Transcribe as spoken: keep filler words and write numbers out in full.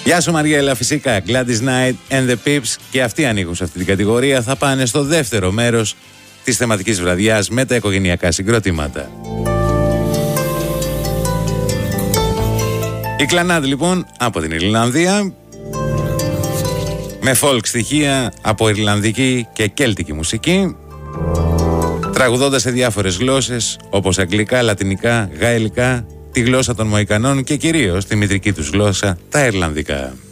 Γεια σου Μαριέλα, φυσικά. Gladys Knight and the Pips, και αυτοί ανήκουν σε αυτή την κατηγορία. Θα πάνε στο δεύτερο μέρος της θεματικής βραδιάς με τα οικογενειακά συγκροτήματα. Η Clannad λοιπόν από την Ιρλανδία, με folk στοιχεία από ιρλανδική και κέλτικη μουσική, τραγουδώντας σε διάφορες γλώσσες όπως αγγλικά, λατινικά, γαελικά, τη γλώσσα των Μοϊκανών και κυρίως τη μητρική τους γλώσσα, τα Ιρλανδικά.